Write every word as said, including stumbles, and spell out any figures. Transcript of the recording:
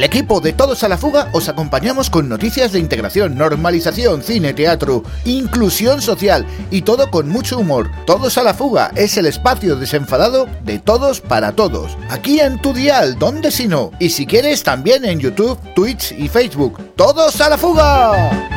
equipo de Todos a la Fuga os acompañamos con noticias de integración, normalización, cine, teatro, inclusión social y todo con mucho humor. Todos a la Fuga es el espacio desenfadado de todos para todos. Aquí en tu dial, ¿dónde si no? Y si quieres también en YouTube, Twitch y Facebook. ¡Todos a la Fuga!